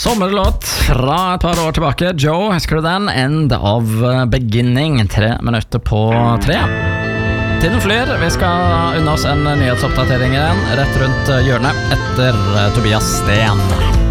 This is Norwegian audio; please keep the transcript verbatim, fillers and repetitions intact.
Sommerlåt fra et par år tilbake. Joe, husker du den? End of beginning. Tre minutter på tre. Tiden flyr. Vi skal unna oss en nyhetsoppdatering igjen rett rundt hjørnet etter Tobias Sten.